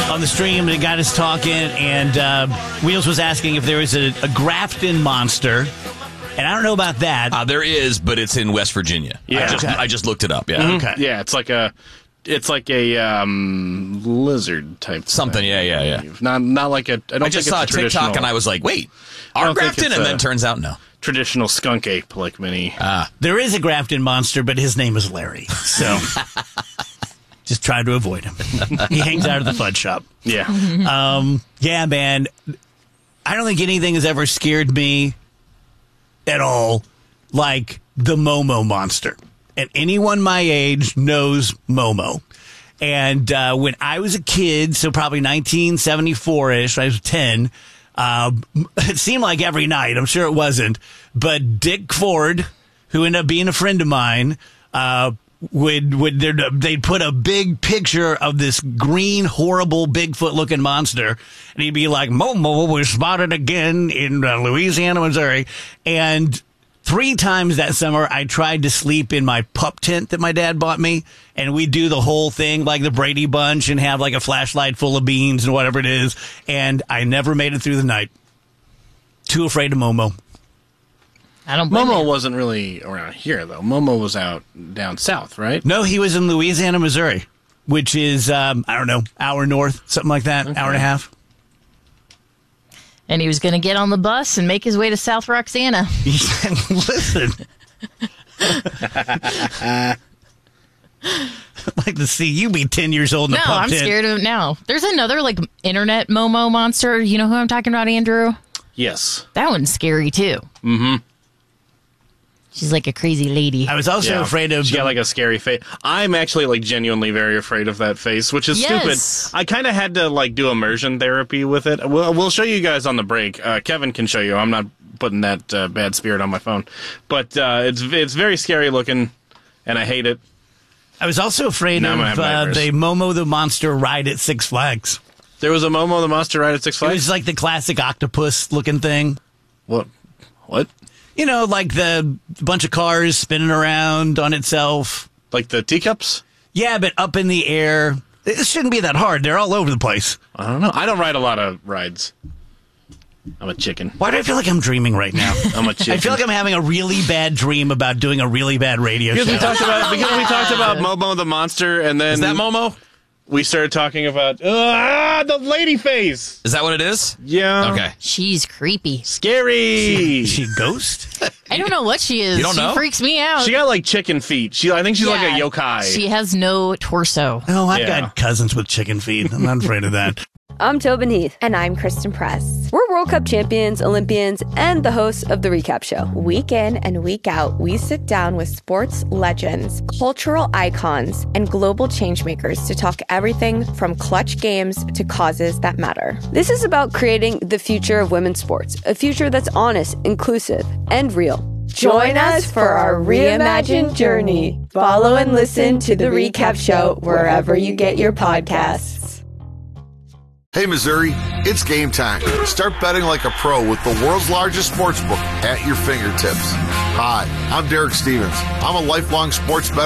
on the stream, and it got us talking, and Wheels was asking if there was a Grafton monster, and I don't know about that. There is, but it's in West Virginia. Yeah. I just looked it up, yeah. Mm-hmm. Okay. Yeah, it's like a lizard type Something, thing. yeah. Not like a... I just saw a TikTok, and I was like, wait, our Grafton? And then turns out, no. Traditional skunk ape, like mini. There is a Grafton monster, but his name is Larry, so just try to avoid him. He hangs out at the fudge shop. Yeah. Yeah, man. I don't think anything has ever scared me at all like the Momo monster. And anyone my age knows Momo. And when I was a kid, so probably 1974-ish, I was 10, it seemed like every night. I'm sure it wasn't. But Dick Ford, who ended up being a friend of mine, they'd put a big picture of this green, horrible, Bigfoot-looking monster, and he'd be like, Momo was spotted again in Louisiana, Missouri. And 3 times that summer, I tried to sleep in my pup tent that my dad bought me, and we'd do the whole thing like the Brady Bunch and have like a flashlight full of beans and whatever it is, and I never made it through the night. Too afraid of Momo. I don't blame Momo you. wasn't really around here, though. Momo was out down south, right? No, he was in Louisiana, Missouri, which is, I don't know, hour north, something like that, hour and a half. And he was going to get on the bus and make his way to South Roxana. Listen. I'd like to see you be 10 years old in a No, pup I'm tent. scared of it now. There's another, like, internet Momo monster. You know who I'm talking about, Andrew? Yes. That one's scary, too. Mm-hmm. She's like a crazy lady. I was also afraid of... She got like a scary face. I'm actually like genuinely very afraid of that face, which is Yes. stupid. I kind of had to like do immersion therapy with it. We'll show you guys on the break. Kevin can show you. I'm not putting that bad spirit on my phone. But it's very scary looking, and I hate it. I was also afraid Now I'm of gonna have nightmares. the Momo the Monster ride at Six Flags. There was a Momo the Monster ride at Six It Flags? was like the classic octopus-looking thing. What? You know, like the bunch of cars spinning around on itself. Like the teacups? Yeah, but up in the air. It shouldn't be that hard. They're all over the place. I don't know. I don't ride a lot of rides. I'm a chicken. Why do I feel like I'm dreaming right now? I'm a chicken. I feel like I'm having a really bad dream about doing a really bad radio Because show. we talked about Momo the Monster, and then Is that Momo? we started talking about the lady face. Is that what it is? Yeah. Okay. She's creepy. Scary. Is she a ghost? I don't know what she is. You don't know? She freaks me out. She got like chicken feet. I think she's like a yokai. She has no torso. Oh, I've Yeah. got cousins with chicken feet. I'm not afraid of that. I'm Tobin Heath. And I'm Kristen Press. We're World Cup champions, Olympians, and the hosts of The Recap Show. Week in and week out, we sit down with sports legends, cultural icons, and global changemakers to talk everything from clutch games to causes that matter. This is about creating the future of women's sports, a future that's honest, inclusive, and real. Join us for our reimagined journey. Follow and listen to The Recap Show wherever you get your podcasts. Hey, Missouri, it's game time. Start betting like a pro with the world's largest sports book at your fingertips. Hi, I'm Derek Stevens. I'm a lifelong sports bettor